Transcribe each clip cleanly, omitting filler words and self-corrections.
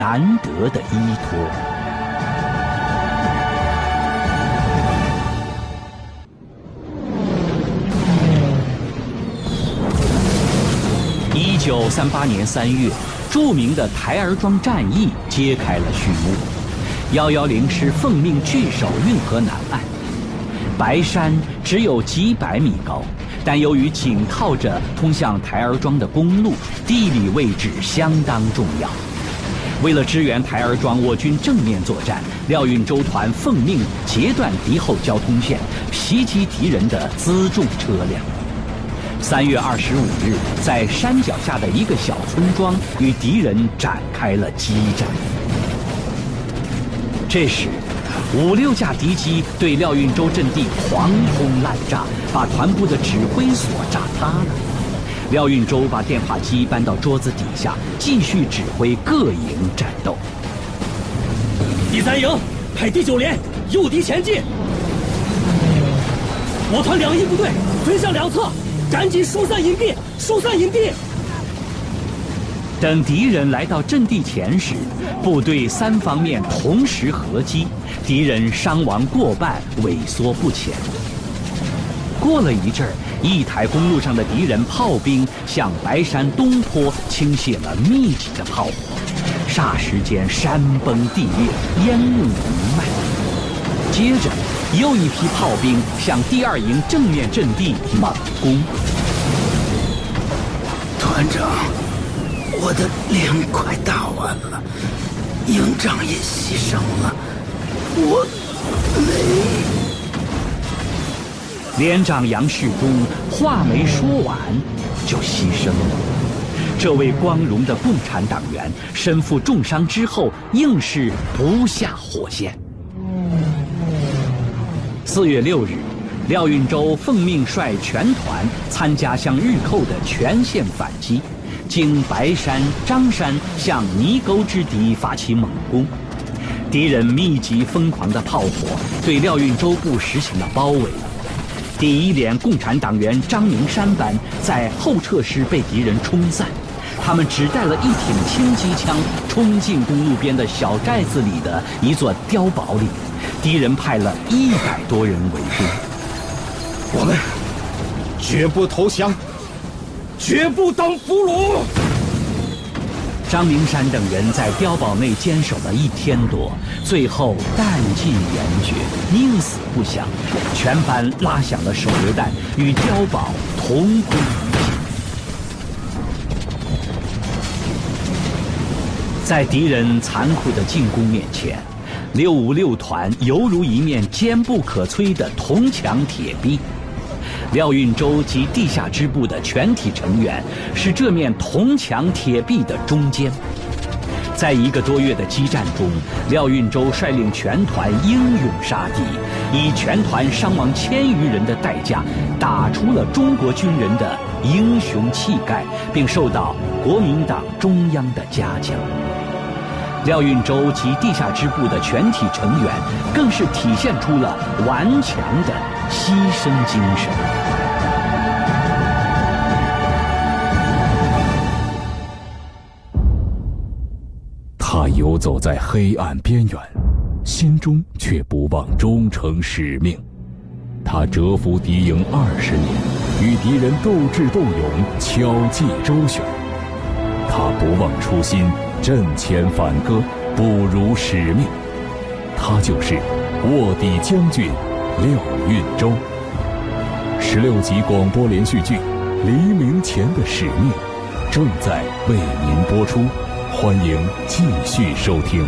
难得的依托。1938年3月，著名的台儿庄战役揭开了序幕。110师奉命据守运河南岸，白山只有几百米高，但由于紧靠着通向台儿庄的公路，地理位置相当重要。为了支援台儿庄我军正面作战，廖运周团奉命截断敌后交通线，袭击敌人的辎重车辆。3月25日，在山脚下的一个小村庄与敌人展开了激战。这时，5、6架敌机对廖运周阵地狂轰滥炸，把团部的指挥所炸塌了。廖运周把电话机搬到桌子底下，继续指挥各营战斗。 第3营派第9连诱敌前进，我团2翼部队分向两侧，赶紧疏散营地，疏散营地。 等敌人来到阵地前时，部队3方面同时合击，敌人伤亡过半，萎缩不前。过了一阵儿，一台公路上的敌人炮兵向白山东坡倾泻了密集的炮火，霎时间山崩地裂，烟雾弥漫。接着，又一批炮兵向第2营正面阵地猛攻。 团长，我的粮快打完了，营长也牺牲了，我没。 连长杨世忠话没说完就牺牲了。这位光荣的共产党员身负重伤之后，硬是不下火线。4月6日，廖运周奉命率全团参加向日寇的全线反击，经白山、张山向泥沟之敌发起猛攻。敌人密集疯狂的炮火对廖运周部实行了包围。第1连共产党员张明山班在后撤时被敌人冲散，他们只带了一挺轻机枪，冲进公路边的小寨子里的一座碉堡里，敌人派了100多人围攻。 我们绝不投降，绝不当俘虏。 张明山等人在碉堡内坚守了1天多，最后弹尽援绝，宁死不降，全班拉响了手榴弹，与碉堡同归于尽。在敌人残酷的进攻面前，656团犹如一面坚不可摧的铜墙铁壁。廖运周及地下支部的全体成员是这面铜墙铁壁的中坚。在1个多月的激战中，廖运周率领全团英勇杀敌，以全团伤亡1000余人的代价，打出了中国军人的英雄气概，并受到国民党中央的嘉奖。廖运周及地下支部的全体成员更是体现出了顽强的牺牲精神。 他游走在黑暗边缘，心中却不忘忠诚使命。他蛰伏敌营20年，与敌人斗智斗勇，巧计周旋。他不忘初心，阵前反戈，不辱使命。他就是卧底将军廖运周。16集广播连续剧《黎明前的使命》正在为您播出，欢迎继续收听。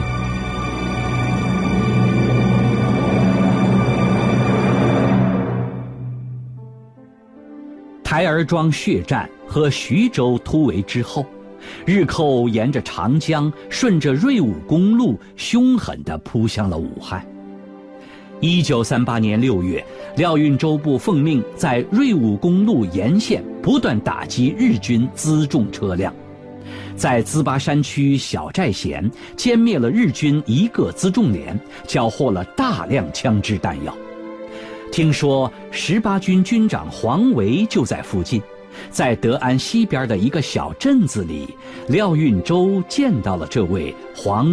台儿庄血战和徐州突围之后，日寇沿着长江，顺着瑞武公路，凶狠地扑向了武汉。1938年6月，廖运周部奉命在瑞武公路沿线不断打击日军辎重车辆，在淄巴山区小寨咸歼灭了日军1个辎重连，缴获了大量枪支弹药。听说18军军长黄维就在附近， 在德安西边的一个小镇子里，廖运周见到了这位黄